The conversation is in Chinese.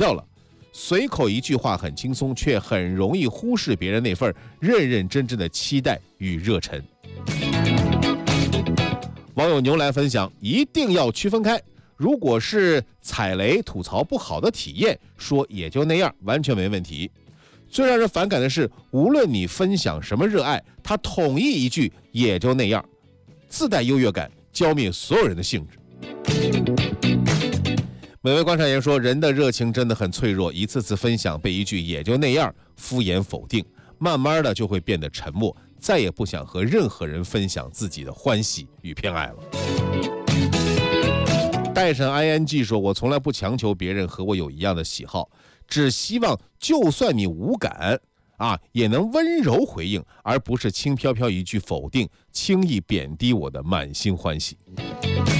掉了。随口一句话很轻松，却很容易忽视别人那份认认真真的期待与热忱。网友牛来分享，一定要区分开，如果是踩雷吐槽不好的体验，说也就那样，完全没问题。最让人反感的是，无论你分享什么热爱，他统一一句也就那样，自带优越感，浇灭所有人的兴致。每位观察员说，人的热情真的很脆弱，一次次分享被一句也就那样敷衍否定，慢慢的就会变得沉默，再也不想和任何人分享自己的欢喜与偏爱了。戴上 ing 说，我从来不强求别人和我有一样的喜好，只希望就算你无感也能温柔回应，而不是轻飘飘一句否定，轻易贬低我的满心欢喜。